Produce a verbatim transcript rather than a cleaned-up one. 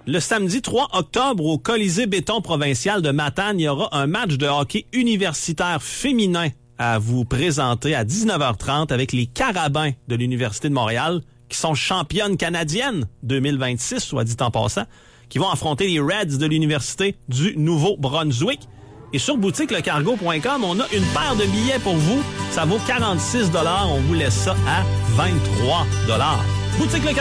Le samedi trois octobre, au Colisée Béton Provincial de Matane, il y aura un match de hockey universitaire féminin à vous présenter à dix-neuf heures trente avec les Carabins de l'Université de Montréal, qui sont championnes canadiennes deux mille vingt-six, soit dit en passant, qui vont affronter les Reds de l'Université du Nouveau-Brunswick. Et sur boutique le cargo point com, on a une paire de billets pour vous. Ça vaut quarante-six dollars. On vous laisse ça à vingt-trois dollars. Boutique le